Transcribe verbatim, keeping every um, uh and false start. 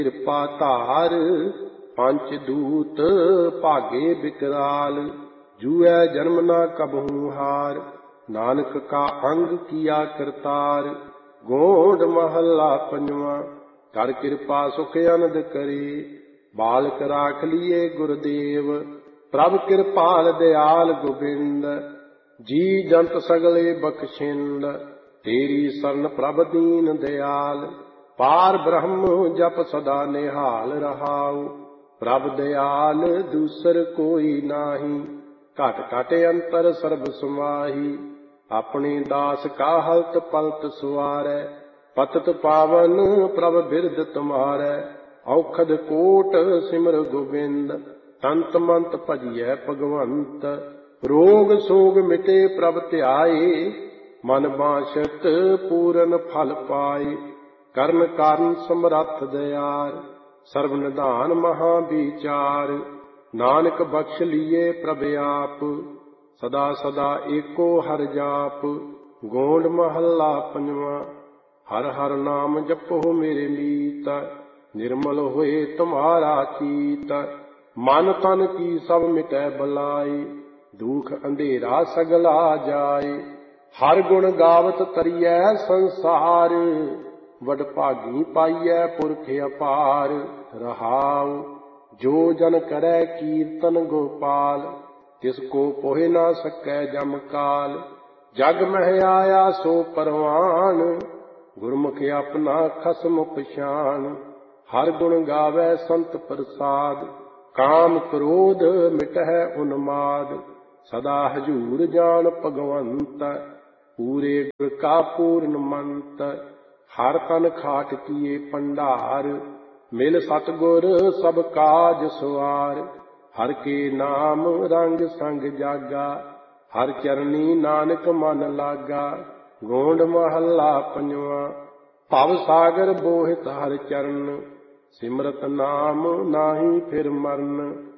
ਕਿਰਪਾ ਧਾਰ ਪੰਚ ਦੂਤ ਭਾਗੇ ਬਿਕਰਾਲ। ਜੂਐ ਜਨਮ ਨਾ ਕਬਹੂ ਹਾਰ ਨਾਨਕ ਕਾ ਅੰਗ ਕੀਆ ਕਰਤਾਰ। ਗੋਂਡ ਮਹੱਲਾ ਪੰਜਵਾਂ। ਕਰ ਕਿਰਪਾ ਸੁਖ ਅਨੰਦ ਕਰੇ ਬਾਲਕ ਰਾਖ ਲੀਏ ਗੁਰਦੇਵ। ਪ੍ਰਭ ਕਿਰਪਾਲ ਦਿਆਲ ਗੋਬਿੰਦ ਜੀ ਜੰਤ ਸਗਲੇ ਬਖਸ਼ਿੰਦ। ਤੇਰੀ ਸਰਨ ਪ੍ਰਭ ਦੀਨ ਦਿਆਲ ਪਾਰ ਬ੍ਰਹਮ ਜਪ ਸਦਾ ਨਿਹਾਲ ਰਹਾਉ। ਪ੍ਰਭ ਦਿਆਲ ਦੂਸਰ ਕੋਈ ਨਾਹੀ ਘਟ ਘਟ ਅੰਤਰ ਸਰਬ ਸਮਾਹੀ। ਆਪਣੇ ਦਾਸ ਕਾ ਹਲਤ ਪਲਤ ਸਵਾਰੈ ਪਤਿਤ ਪਾਵਨ ਪ੍ਰਭ ਬਿਰਧ ਤੁਮਾਰੈ। ਔਖਦ ਕੋਟ ਸਿਮਰ ਗੋਬਿੰਦ ਤੰਤ ਮੰਤ ਭਜੀਐ ਭਗਵੰਤ। ਰੋਗ ਸੋਗ ਮਿਟੇ ਪ੍ਰਭ ਧਿਆਏ ਮਨ ਬਾਛਤ ਪੂਰਨ ਫਲ ਪਾਏ। ਕਰਨ ਕਾਰਨ ਸਮਰੱਥ ਦਿਆਰ ਸਰਬ ਨਿਧਾਨ ਮਹਾ ਵਿਚਾਰ। ਨਾਨਕ ਬਖਸ਼ ਲੀਏ ਪ੍ਰਭ ਆਪ ਸਦਾ ਸਦਾ ਏਕੋ ਹਰਿ ਜਾਪ। ਗੋਂਡ ਮਹੱਲਾ ਪੰਜਵਾਂ। ਹਰ ਹਰ ਨਾਮ ਜਪੋ ਮੇਰੇ ਮੀਤ ਨਿਰਮਲ ਹੋਏ ਤੁਮਾਰਾ ਚੀਤ। ਮਨ ਤਨ ਕੀ ਸਭ ਮਿਟੈ ਬਲਾਈ ਦੁਖ ਅੰਧੇਰਾ ਸਗਲਾ ਜਾਏ। ਹਰ ਗੁਣ ਗਾਵਤ ਤਰੀਐ ਸੰਸਾਰ ਵਡ ਭਾਗੀ ਪਾਈਐ ਪੁਰਖ ਅਪਾਰ। ਰਹਾਉ ਜੋ ਜਨ ਕਰੈ ਕੀਰਤਨ ਗੋਪਾਲ ਤਿਸ ਕੋ ਪੋਹਿ ਨਾ ਸਕੈ ਜਮ ਕਾਲ। ਜਗ ਮਹਿ ਆਇਆ ਸੋ ਪਰਵਾਨ ਗੁਰਮੁਖ ਆਪਣਾ ਖਸਮ ਪਛਾਨ। ਹਰ ਗੁਣ ਗਾਵੈ ਸੰਤ ਪ੍ਰਸਾਦ ਕਾਮ ਕ੍ਰੋਧ ਮਿਟਹਿ ਉਨਮਾਦ। ਸਦਾ ਹਜੂਰ ਜਾਣ ਭਗਵੰਤ ਪੂਰੇ ਗੁਰ ਕਾ ਪੂਰਨ ਮੰਤ। ਹਰ ਤਨ ਖਾਟ ਕੀਏ ਭੰਡਾਰ ਮਿਲ ਸਤਿਗੁਰ ਸਭ ਕਾਜ ਸਵਾਰ। ਹਰ ਕੇ ਨਾਮ ਰੰਗ ਸੰਗ ਜਾਗਾ ਹਰ ਚਰਨੀ ਨਾਨਕ ਮਨ ਲਾਗਾ। ਗੋਂਡ ਮਹੱਲਾ ਪੰਜਵਾਂ। ਭਵ ਸਾਗਰ ਬੋਹਿਤ ਹਰਿ ਚਰਨ ਸਿਮਰਤ ਨਾਮ ਨਾਹੀ ਫਿਰ ਮਰਨ।